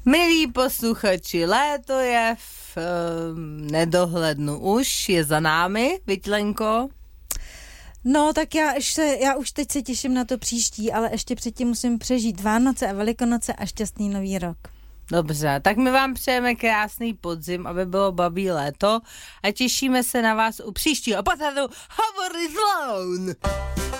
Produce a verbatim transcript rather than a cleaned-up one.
Milí posluchači, léto je v um, nedohlednu už, je za námi, viď Lenko? No, tak já, ještě, já už teď se těším na to příští, ale ještě předtím musím přežít Vánoce a Velikonoce a šťastný nový rok. Dobře, tak my vám přejeme krásný podzim, aby bylo babí léto a těšíme se na vás u příštího pořadu Hovory Zlón.